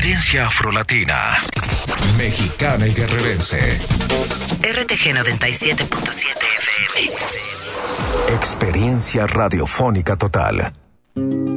excelencia afrolatina, mexicana y guerrerense. RTG 97.7 FM. Experiencia radiofónica total.